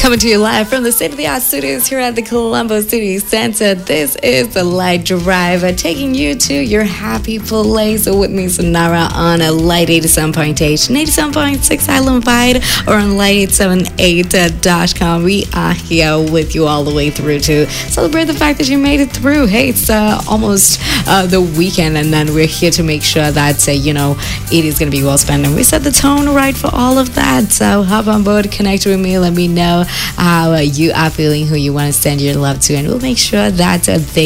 Coming to you live from the state-of-the-art studios here at the Colombo City Center. This is the Light Drive, taking you to your happy place with me, Sonara, on a Light 87.8 and 87.6 Island Wide, or on Light878.com. We are here with you all the way through to celebrate the fact that you made it through. Hey, it's almost the weekend, and then we're here to make sure that, it is going to be well spent. And we set the tone right for all of that. So hop on board, connect with me, let me know how you are feeling, who you want to send your love to, and we'll make sure that they